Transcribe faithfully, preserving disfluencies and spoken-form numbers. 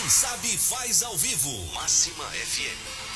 Quem sabe faz ao vivo. Máxima F M.